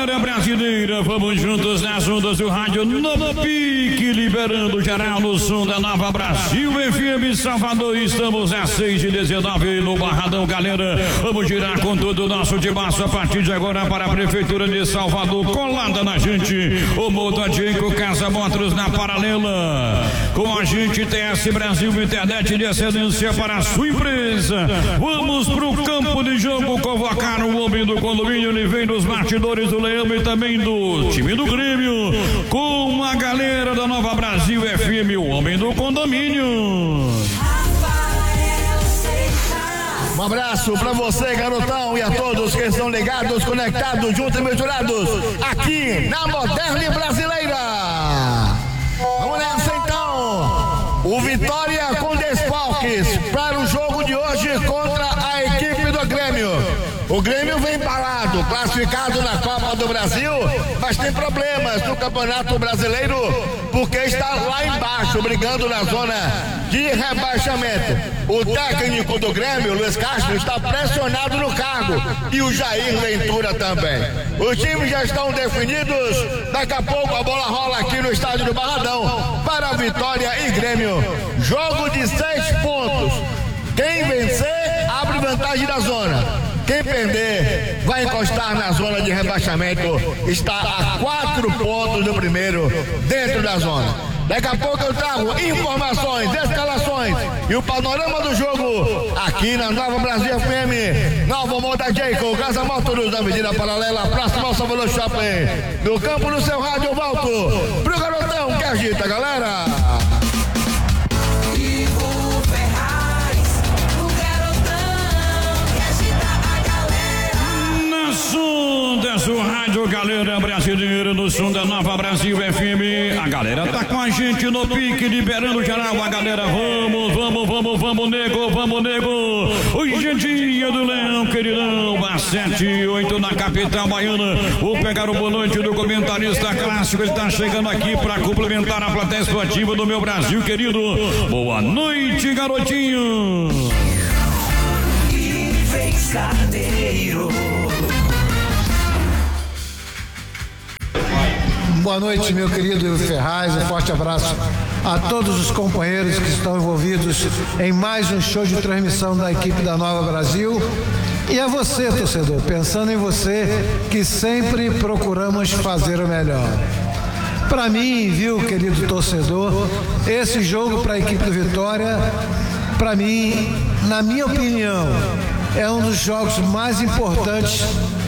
galera brasileira, vamos juntos nas ondas do rádio Nova Pique, liberando geral no som da Nova Brasil FM Salvador. Estamos a 6h19 no Barradão, galera. Vamos girar com todo o nosso timaço a partir de agora para a Prefeitura de Salvador, colada na gente. O Moto Adico Casa Motors na paralela. Com a gente TS Brasil, internet de excelência para a sua empresa. Vamos pro campo de jogo convocar o homem do condomínio. Ele vem dos bastidores do Leão e também do time do Grêmio, com a galera da Nova Brasil FM, o homem do condomínio. Um abraço pra você, garotão, e a todos que estão ligados, conectados, juntos e misturados aqui na Moderna Brasileira. Vamos nessa então. O Vitória com desfalques para o jogo de hoje contra a equipe do Grêmio. O Grêmio vem embalado, classificado na Copa do Brasil, mas tem problemas no Campeonato Brasileiro, porque está lá embaixo, brigando na zona de rebaixamento. O técnico do Grêmio, Luiz Castro, está pressionado no cargo, e o Jair Ventura também. Os times já estão definidos, daqui a pouco a bola rola aqui no estádio do Barradão, para Vitória e Grêmio. Jogo de 6 pontos. Quem vencer, abre vantagem da zona. Quem perder vai encostar na zona de rebaixamento. Está a 4 pontos do primeiro, dentro da zona. Daqui a pouco eu trago informações, escalações e o panorama do jogo aqui na Nova Brasil FM. Nova Moda Jacob, Casa Motors, da Avenida Paralela, próximo ao Salvador Shopping. No campo do seu rádio, eu volto pro garotão que agita, galera. O rádio Galera Brasileira no som da Nova Brasil FM. A galera tá com a gente no pique, liberando geral. A galera, vamos, nego. Hoje é dia do Leão, queridão. Às 7h08 na capital baiana. Vou pegar o boa noite do comentarista clássico. Ele tá chegando aqui pra complementar a plateia esportiva do meu Brasil, querido. Boa noite, garotinho. Boa noite, meu querido Ferraz, um forte abraço a todos os companheiros que estão envolvidos em mais um show de transmissão da equipe da Nova Brasil. E a você, torcedor, pensando em você, que sempre procuramos fazer o melhor. Para mim, viu, querido torcedor, esse jogo para a equipe do Vitória, para mim, na minha opinião, é um dos jogos mais importantes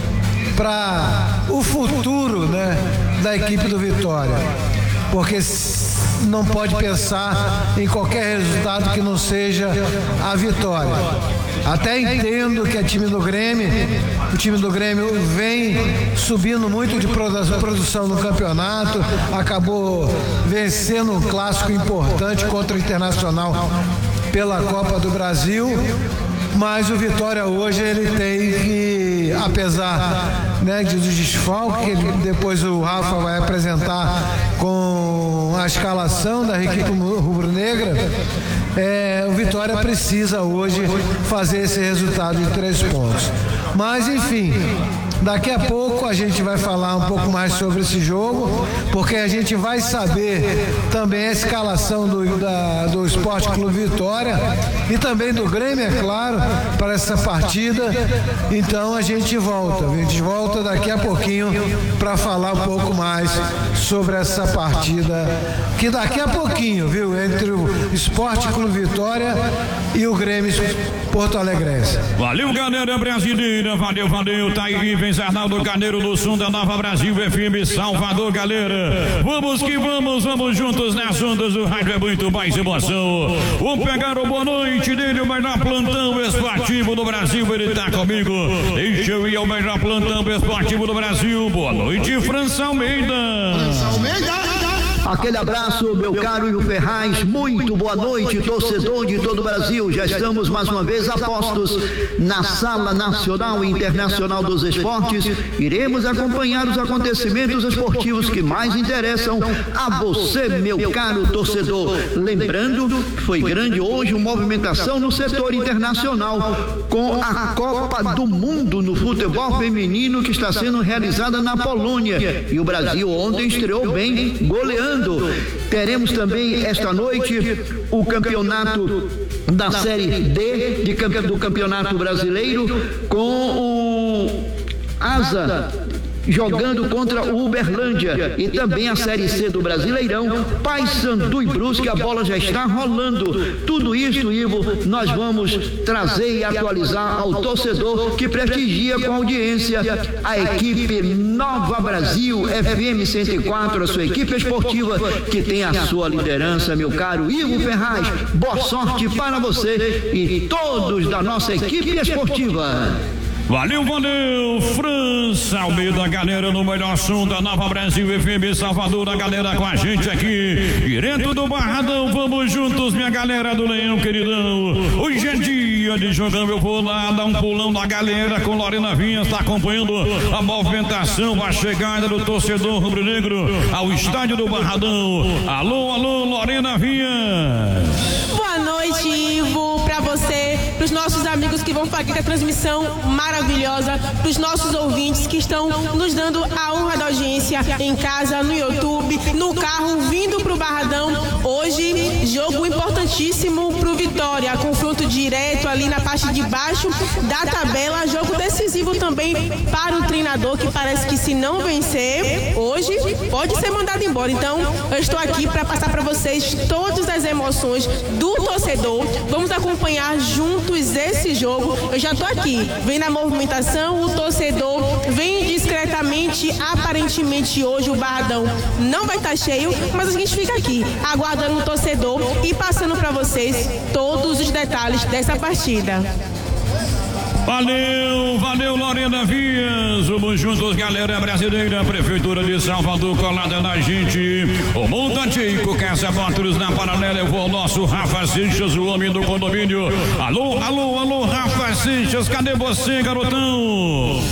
para o futuro, né, da equipe do Vitória, porque não pode pensar em qualquer resultado que não seja a vitória. Até entendo que o time do Grêmio vem subindo muito de produção no campeonato, acabou vencendo um clássico importante contra o Internacional pela Copa do Brasil. Mas o Vitória hoje ele tem que, apesar, né, de desfalque, que depois o Rafa vai apresentar com a escalação da equipe rubro-negra, o Vitória precisa hoje fazer esse resultado de 3 pontos. Mas enfim, daqui a pouco a gente vai falar um pouco mais sobre esse jogo, porque a gente vai saber também a escalação do Esporte Clube Vitória e também do Grêmio, é claro, para essa partida. Então a gente volta daqui a pouquinho para falar um pouco mais sobre essa partida, que daqui a pouquinho, viu, entre o Esporte Clube Vitória e o Grêmio Porto Alegrense. Valeu, galera brasileira, valeu, tá aí, vem Arnaldo Carneiro no som da Nova Brasil FM Salvador, galera. Vamos que vamos juntos nas ondas do rádio, é muito mais emoção. Vamos pegar o boa noite dele, o melhor plantão esportivo do Brasil, ele tá comigo. Deixa eu ir ao melhor plantão esportivo do Brasil. Boa noite, França Almeida. Aquele abraço, meu caro Ivo Ferraz. Muito boa noite, torcedor de todo o Brasil. Já estamos mais uma vez a postos na Sala Nacional e Internacional dos Esportes. Iremos acompanhar os acontecimentos esportivos que mais interessam a você, meu caro torcedor. Lembrando, foi grande hoje uma movimentação no setor internacional com a Copa do Mundo no futebol feminino que está sendo realizada na Polônia. E o Brasil ontem estreou bem, goleando. Teremos também esta noite o campeonato da Série D do Campeonato Brasileiro com o Asa jogando contra o Uberlândia, e também a Série C do Brasileirão, Paysandu e Brusque. A bola já está rolando. Tudo isso, Ivo, nós vamos trazer e atualizar ao torcedor que prestigia com audiência a equipe Nova Brasil FM 104, a sua equipe esportiva que tem a sua liderança, meu caro Ivo Ferraz. Boa sorte para você e todos da nossa equipe esportiva. Valeu, França Almeida, galera no melhor som da Nova Brasil FM Salvador, a galera com a gente aqui, direto do Barradão. Vamos juntos, minha galera do Leão, queridão. Hoje é dia de jogão, eu vou lá dar um pulão na galera com Lorena Vinhas, está acompanhando a movimentação, a chegada do torcedor rubro-negro ao estádio do Barradão. Alô, alô, Lorena Vinhas. Boa noite, Ivo, para você, para os nossos amigos que vão fazer a transmissão maravilhosa, para os nossos ouvintes que estão nos dando a honra da audiência em casa, no YouTube, no carro, vindo para o Barradão. Hoje, jogo importantíssimo para o Vitória, confronto direto ali na parte de baixo da tabela, jogo decisivo também para o treinador, que parece que se não vencer hoje, pode ser mandado embora. Então, eu estou aqui para passar para vocês todas as emoções do torcedor. Vamos acompanhar juntos esse jogo. Eu já estou aqui, vem na movimentação, o torcedor vem discretamente. Aparentemente hoje o Barradão não vai estar cheio, mas a gente fica aqui aguardando o torcedor e passando para vocês todos os detalhes dessa partida. Valeu, valeu, Lorena Vinhas. Vamos juntos, galera brasileira. Prefeitura de Salvador colada na gente. O Montatico, Casa Motors na paralela. Eu vou ao nosso Rafa Seixas, o homem do condomínio. Alô, alô, alô, Rafa Seixas, cadê você, garotão?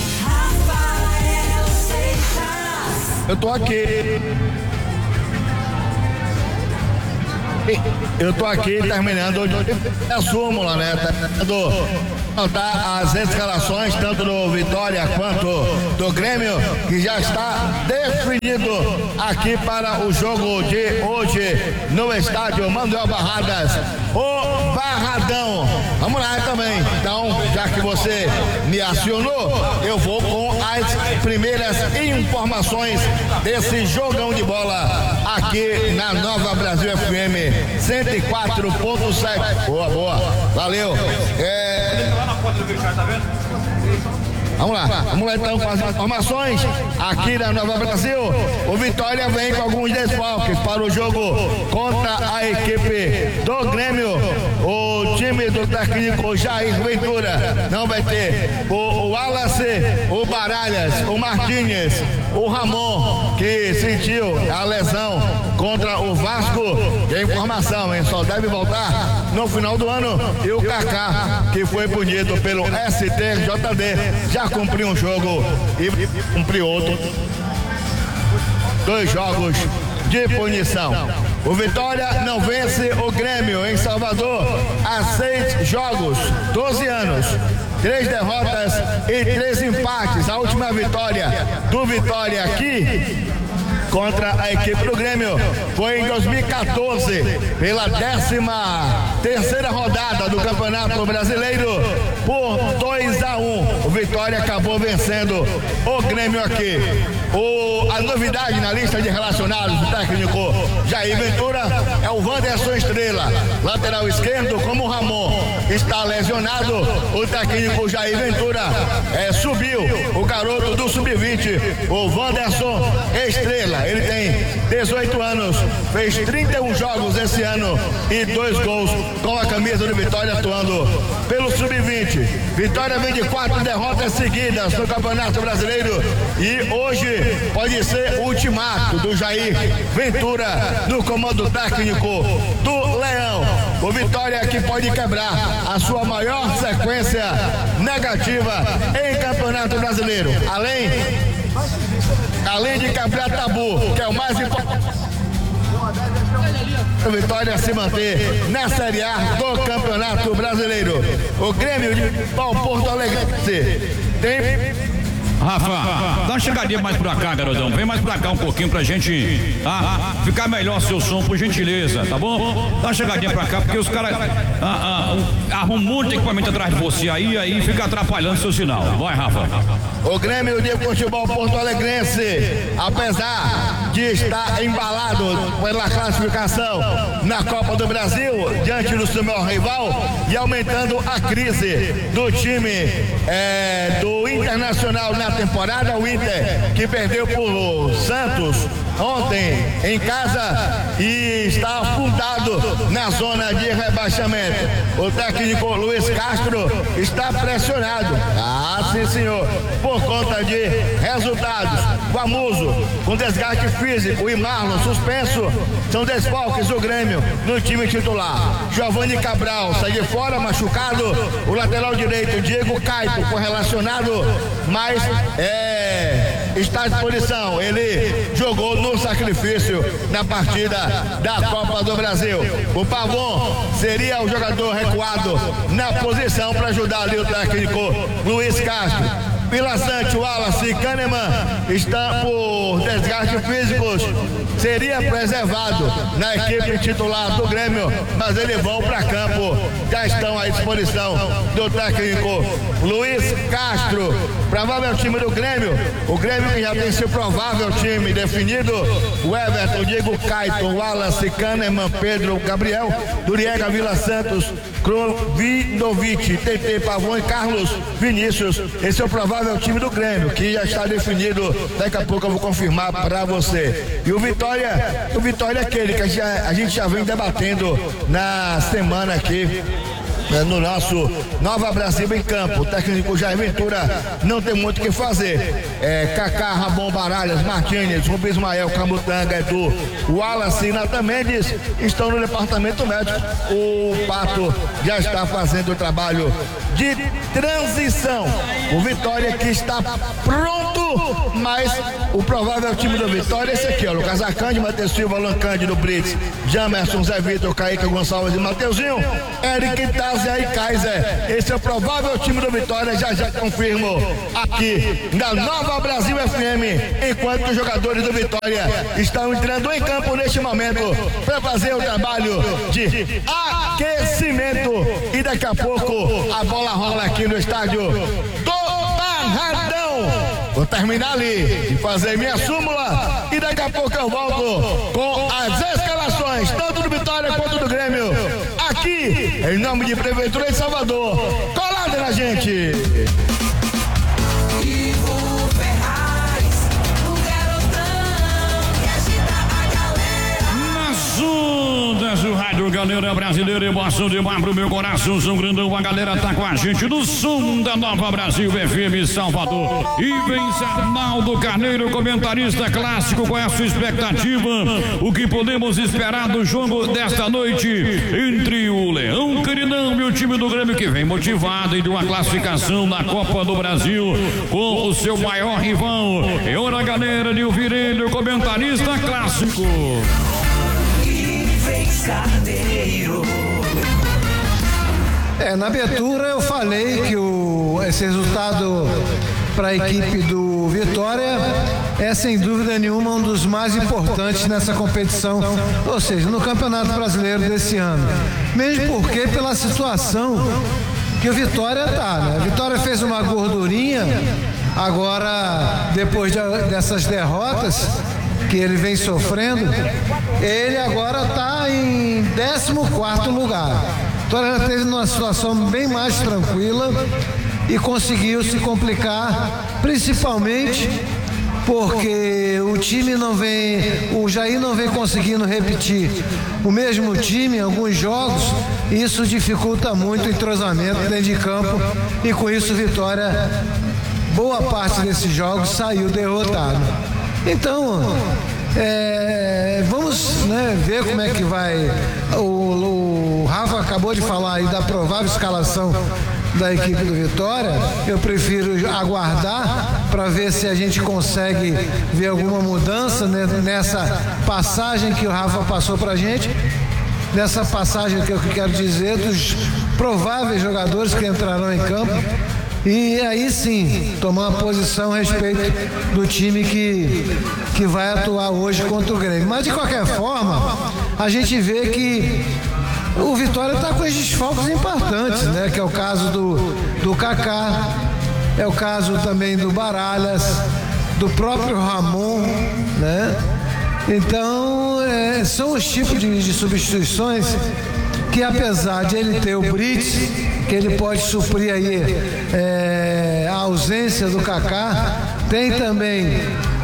Eu tô aqui. Eu tô aqui terminando a súmula, né? Tá as escalações tanto do Vitória quanto do Grêmio, que já está definido aqui para o jogo de hoje no estádio Manuel Barradas, o Barradão. Vamos lá também. Então, já que você me acionou, eu vou com as primeiras informações desse jogão de bola aqui na Nova Brasil FM 104.7. Boa, boa. Valeu. Vamos lá então com as informações aqui da Nova Brasil. O Vitória vem com alguns desfalques para o jogo contra a equipe do Grêmio. O time do técnico Jair Ventura não vai ter o Wallace, o Baralhas, o Martínez, o Ramon, que sentiu a lesão contra o Vasco. Tem informação, hein? Só deve voltar no final do ano. E o Kaká, que foi punido pelo STJD, já cumpriu um jogo e cumpriu outro. 2 jogos de punição. O Vitória não vence o Grêmio em Salvador há 6 jogos, 12 anos. 3 derrotas e 3 empates. A última vitória do Vitória aqui contra a equipe do Grêmio foi em 2014, pela 13ª rodada do Campeonato Brasileiro, por 2-1. O Vitória acabou vencendo o Grêmio aqui. A novidade na lista de relacionados do técnico Jair Ventura é o Wanderson Estrela, lateral esquerdo. Como o Ramon está lesionado, o técnico Jair Ventura subiu o garoto do Sub-20, o Wanderson Estrela. Ele tem 18 anos, fez 31 jogos esse ano e 2 gols com a camisa do Vitória, atuando pelo Sub-20. Vitória vem de 4 derrotas seguidas no Campeonato Brasileiro e hoje pode ser o ultimato do Jair Ventura no comando técnico do Leão. O Vitória que pode quebrar a sua maior sequência negativa em Campeonato Brasileiro. Além de quebrar tabu, que é o mais importante, o Vitória se manter na Série A do Campeonato Brasileiro. O Grêmio de Porto Alegre tem... Rafa, dá uma chegadinha mais pra cá, garotão. Vem mais pra cá um pouquinho pra gente ficar melhor seu som, por gentileza, tá bom? Dá uma chegadinha pra cá, porque os caras arrumam um monte de equipamento atrás de você aí fica atrapalhando seu sinal. Vai, Rafa. O Grêmio de Futebol Porto Alegrense, apesar de estar embalado pela classificação na Copa do Brasil, diante do seu maior rival, e aumentando a crise do time do Internacional na temporada, o Inter que perdeu por Santos ontem em casa e está afundado na zona de rebaixamento. O técnico Luiz Castro está pressionado, sim senhor, por conta de resultados. Guamuso com desgaste físico e Marlon suspenso são desfalques do Grêmio no time titular. Giovanni Cabral sai de fora machucado, o lateral direito Diego Caito foi relacionado, mas está à disposição. Ele jogou no sacrifício na partida da Copa do Brasil. O Pavon seria o jogador recuado na posição para ajudar ali o técnico Luiz Castro. Vila Sante, Wallace e Kahneman está por desgastes físicos, seria preservado na equipe titular do Grêmio, mas eles vão para campo, já estão à disposição do técnico Luiz Castro. Provável time do Grêmio, o Grêmio que já tem seu provável time definido: o Everton, Diego Caito, Wallace, Kahneman, Pedro, Gabriel, Duriega, Vila Santos, Vidovic, TT, Pavon e Carlos Vinícius. Esse é o provável time do Grêmio, que já está definido. Daqui a pouco eu vou confirmar para você. E o Vitória é aquele que a gente já vem debatendo na semana aqui no nosso Nova Brasil em campo. O técnico Jair Ventura não tem muito o que fazer. Kaká, Ramon, Baralhas, Martínez, Rubens Ismael, Camutanga, Edu, Wallace e Natan Mendes estão no departamento médico. O Pato já está fazendo o trabalho de transição. O Vitória que está pronto, mas o provável time do Vitória é esse aqui, ó: Lucas Arcanjo, Matheus Silva, Alan Cândido, Brits, Jamerson, Zé Vitor, Kaique Gonçalves e Mateuzinho, Eric Tazia e Kaiser. Esse é o provável time do Vitória, já confirmo aqui na Nova Brasil FM, enquanto os jogadores do Vitória estão entrando em campo neste momento para fazer o trabalho de aquecimento, e daqui a pouco a bola rola aqui no estádio do Barradão. Vou terminar ali de fazer minha súmula e daqui a pouco eu volto com as escalações, tanto do Vitória quanto do Grêmio, aqui em nome de Prefeitura de Salvador. Colado na gente. O rádio Galera Brasileira, emoção demais pro meu coração, São Grandão, a galera tá com a gente no som da Nova Brasil FM Salvador. E vem Arnaldo Carneiro, comentarista clássico, com a sua expectativa, o que podemos esperar do jogo desta noite entre o Leão Caninão e o time do Grêmio, que vem motivado e de uma classificação na Copa do Brasil com o seu maior rival. É hora, galera, de ouvir ele, o comentarista clássico. Carneiro. Na abertura eu falei que esse resultado para a equipe do Vitória é sem dúvida nenhuma um dos mais importantes nessa competição, ou seja, no Campeonato Brasileiro desse ano. Mesmo porque pela situação que o Vitória está, né? A Vitória fez uma gordurinha agora, depois dessas derrotas que ele vem sofrendo, ele agora está em 14º lugar. Então ele esteve numa situação bem mais tranquila e conseguiu se complicar, principalmente porque o Jair não vem conseguindo repetir o mesmo time em alguns jogos, e isso dificulta muito o entrosamento dentro de campo, e com isso Vitória, boa parte desses jogos, saiu derrotado. Então, vamos ver como é que vai. O Rafa acabou de falar aí da provável escalação da equipe do Vitória. Eu prefiro aguardar para ver se a gente consegue ver alguma mudança nessa passagem que o Rafa passou para a gente, nessa passagem que eu quero dizer dos prováveis jogadores que entrarão em campo, e aí sim tomar uma posição a respeito do time que vai atuar hoje contra o Grêmio. Mas de qualquer forma, a gente vê que o Vitória está com esses desfalques importantes, né? Que é o caso do Kaká, é o caso também do Baralhas, do próprio Ramon, né? Então, são os tipos de substituições que, apesar de ele ter o Brits, que ele pode suprir aí a ausência do Kaká, tem também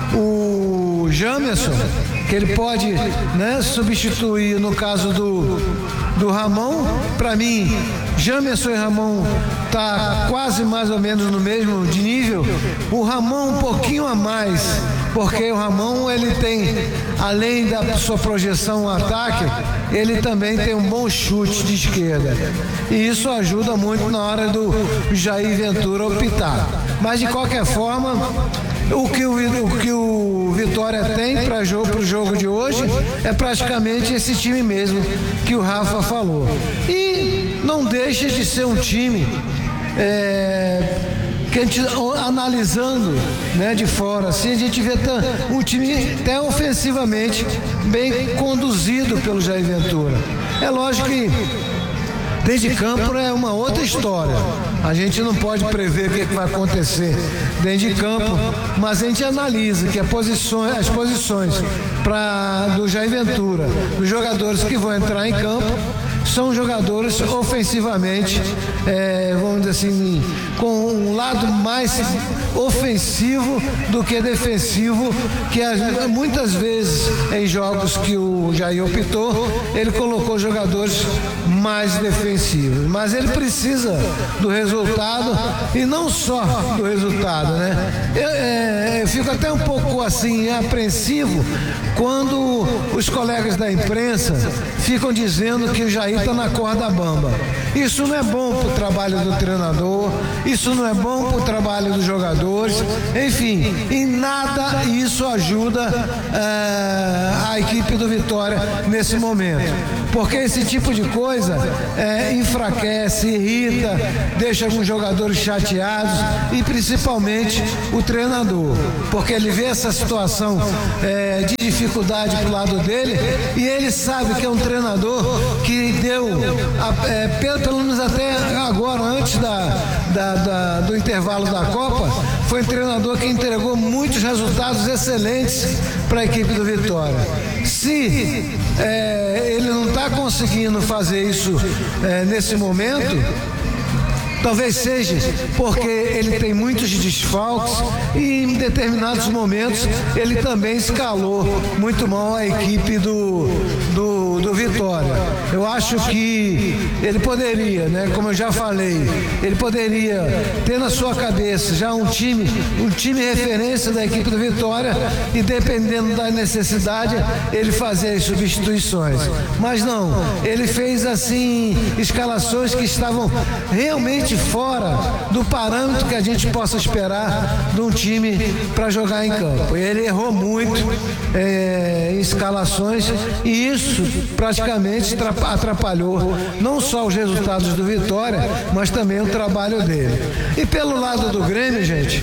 o Jamerson, que ele pode substituir no caso do Ramon. Para mim, Jamerson e Ramon tá quase mais ou menos no mesmo de nível. O Ramon um pouquinho a mais, porque o Ramon, ele tem, além da sua projeção no ataque, ele também tem um bom chute de esquerda, e isso ajuda muito na hora do Jair Ventura optar. Mas de qualquer forma, o que o Vitória tem para o jogo de hoje é praticamente esse time mesmo que o Rafa falou, e não deixa de ser um time que a gente, analisando de fora, assim, a gente vê um time até ofensivamente bem conduzido pelo Jair Ventura. É lógico que dentro de campo é uma outra história, a gente não pode prever o que vai acontecer dentro de campo, mas a gente analisa que as posições do Jair Ventura, dos jogadores que vão entrar em campo, são jogadores ofensivamente, vamos dizer assim, com um lado mais ofensivo do que defensivo, que muitas vezes em jogos que o Jair optou, ele colocou jogadores mais defensivos. Mas ele precisa do resultado, e não só do resultado, eu fico até um pouco assim apreensivo quando os colegas da imprensa ficam dizendo que o Jair está na corda bamba. Isso não é bom para o trabalho do treinador, isso não é bom para o trabalho dos jogadores, enfim, em nada isso ajuda a equipe do Vitória nesse momento, porque esse tipo de coisa enfraquece, irrita, deixa alguns jogadores chateados, e principalmente o treinador, porque ele vê essa situação de dificuldade pro lado dele, e ele sabe que é um treinador que deu, pelo menos até agora, antes do intervalo da Copa, foi um treinador que entregou muitos resultados excelentes para a equipe do Vitória. Se ele não está conseguindo fazer isso nesse momento, talvez seja porque ele tem muitos desfalques, e em determinados momentos ele também escalou muito mal a equipe do Vitória. Eu acho que ele poderia, como eu já falei, ele poderia ter na sua cabeça já um time referência da equipe do Vitória, e dependendo da necessidade ele fazer as substituições. Mas não, ele fez assim escalações que estavam realmente fora do parâmetro que a gente possa esperar de um time para jogar em campo. Ele errou muito em escalações, e isso praticamente atrapalhou não só os resultados do Vitória, mas também o trabalho dele. E pelo lado do Grêmio, gente,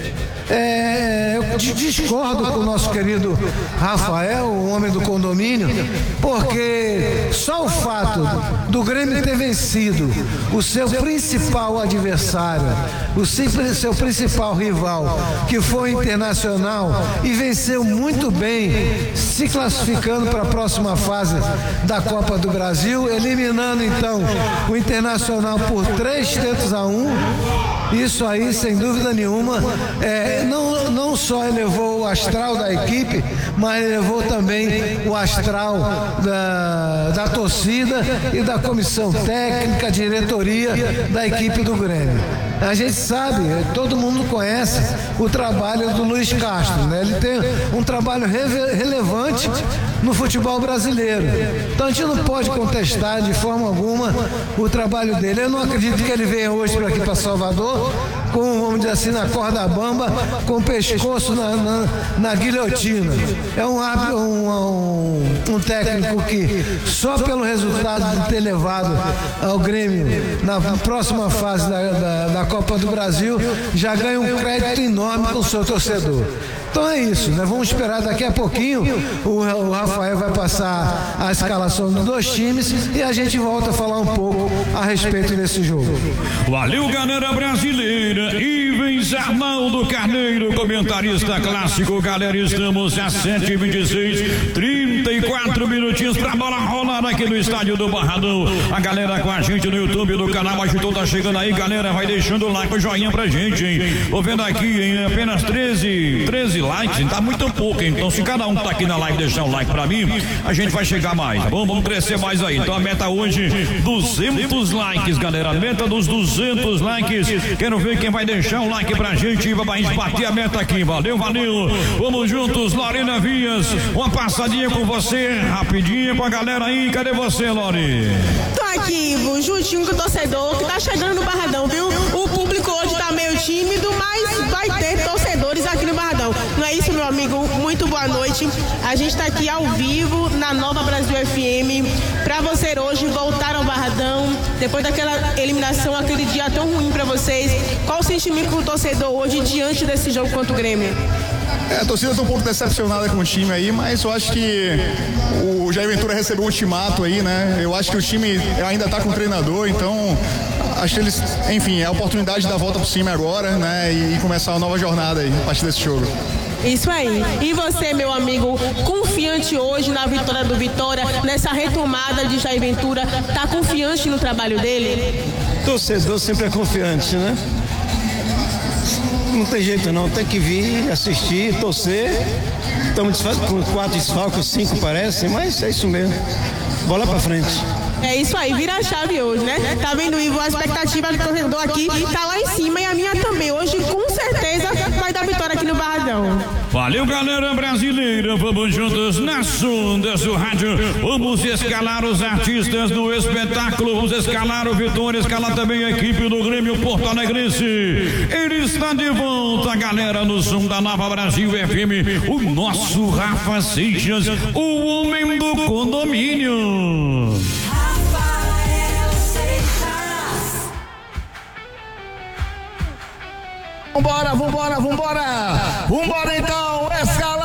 eu discordo com o nosso querido Rafael, o homem do condomínio, porque só o fato do Grêmio ter vencido o seu principal adversário, o seu principal rival, que foi o Internacional, e venceu muito bem, se classificando para a próxima fase da Copa do Brasil, eliminando então o Internacional por 3-1, Isso aí, sem dúvida nenhuma, não só elevou o astral da equipe, mas elevou também o astral da torcida e da comissão técnica, diretoria da equipe do Grêmio. A gente sabe, todo mundo conhece o trabalho do Luiz Castro, né? Ele tem um trabalho relevante no futebol brasileiro. Então a gente não pode contestar de forma alguma o trabalho dele. Eu não acredito que ele venha hoje para aqui para Salvador com, vamos dizer assim, na corda bamba, com o pescoço na guilhotina. É um técnico que só pelo resultado de ter levado ao Grêmio na próxima fase da Copa do Brasil já ganha um crédito enorme com o seu torcedor. Então é isso, né? Vamos esperar daqui a pouquinho. O Rafael vai passar a escalação dos dois times e a gente volta a falar um pouco a respeito desse jogo. Valeu, galera brasileira. Ivens Arnaldo Carneiro, comentarista clássico. Galera, estamos às 7h26, 34 minutinhos pra bola rolar aqui no estádio do Barradão. A galera com a gente no YouTube, do canal Agitou tá chegando aí, galera. Vai deixando o like, o joinha pra gente, hein? Tô vendo aqui, hein? Apenas 13 likes, tá muito pouco, hein? Então se cada um tá aqui na live deixar um like pra mim, a gente vai chegar mais, tá bom? Vamos crescer mais aí. Então a meta hoje, 200 likes, galera. A meta dos 200 likes. Quero ver quem vai deixar um like pra gente bater a meta aqui. Valeu, valeu. Vamos juntos, Lorena Vias. Uma passadinha com você, rapidinho com a galera aí. Cadê você, Lori? Tô aqui, juntinho com o torcedor que tá chegando no Barradão, viu? O público hoje tá meio tímido, mas vai ter torcedores aqui no Barradão. Não é isso, meu amigo? Muito boa noite. A gente tá aqui ao vivo na Nova Brasil FM pra você hoje voltar ao Barradão depois daquela eliminação, aquele dia tão ruim pra vocês. Qual o sentimento do torcedor hoje diante desse jogo contra o Grêmio? A torcida tá um pouco decepcionada com o time aí, mas eu acho que o Jair Ventura recebeu um ultimato aí, né? Eu acho que o time ainda tá com o treinador, então acho que eles, enfim, é a oportunidade de dar a volta por cima agora, né? E começar uma nova jornada aí, a partir desse jogo. Isso aí. E você, meu amigo, confiante hoje na vitória do Vitória, nessa retomada de Jair Ventura, tá confiante no trabalho dele? Torcedor sempre é confiante, né? Não tem jeito não, tem que vir, assistir, torcer. Estamos com 4 desfalques, 5 parece, mas é isso mesmo. Bola pra frente. É isso aí, vira a chave hoje, né? Tá vendo, Ivo? A expectativa do torcedor aqui tá lá em cima e a minha também. Hoje, com certeza, vai dar vitória aqui no Barradão. Valeu, galera brasileira. Vamos juntos nas ondas do rádio. Vamos escalar os artistas do espetáculo. Vamos escalar o Vitória, escalar também a equipe do Grêmio Porto Alegrense. Ele está de volta, galera, no som da Nova Brasil FM. O nosso Rafa Seixas, o homem do condomínio. Vambora então, escala